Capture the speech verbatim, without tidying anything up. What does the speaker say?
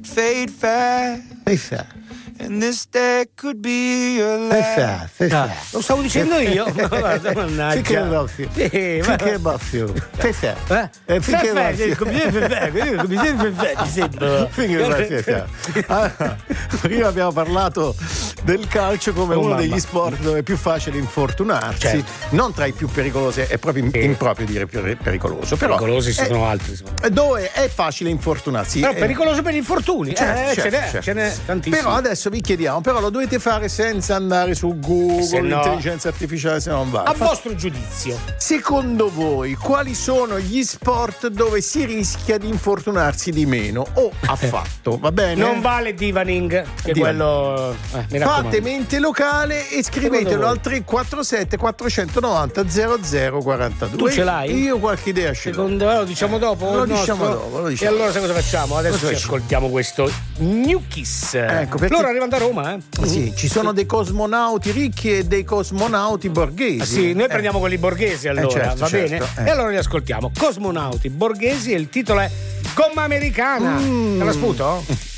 could fade fast. Fade fast. And this day could be your last. Fade fast. Ah, lo stavo dicendo io. Mannaggia. Finché è baffio. Sì, Finché è baffio. Fade fast. Eh? Finché è baffio. Allora, prima abbiamo parlato del calcio come oh, uno mamma. degli sport dove è più facile infortunarsi, certo. non tra i più pericolosi, è proprio sì. improprio dire più pericoloso, però pericolosi ci è, sono altri. dove è facile infortunarsi. Però è pericoloso per gli infortuni, certo, eh, certo, ce n'è, certo. ce n'è tantissimo. Però adesso vi chiediamo, però lo dovete fare senza andare su Google, Se no- l'intelligenza artificiale, se non va. A vostro giudizio. Secondo voi, quali sono gli sport dove si rischia di infortunarsi di meno o affatto? Va bene? Non vale divaning, che Divaning. quello. Eh, mi raccomando. Fate mente locale e scrivetelo al tre quattro sette quattrocentonovanta zero zero quarantadue. Tu ce l'hai? Io qualche idea ce l'ho. Secondo me lo diciamo dopo? Lo il diciamo nostro? dopo, lo diciamo. E allora sai cosa facciamo? Adesso Cosa ci facciamo? ascoltiamo questo New Kiss. Ecco, perché- Loro arrivano da Roma, eh? Sì, ci sono dei cosmonauti ricchi e dei cosmonauti borghesi. Ah, sì, noi Eh. prendiamo quelli borghesi allora, Eh, certo, va certo, bene? eh. E allora li ascoltiamo. Cosmonauti borghesi e il titolo è Gomma Americana. Mm. Te la sputo?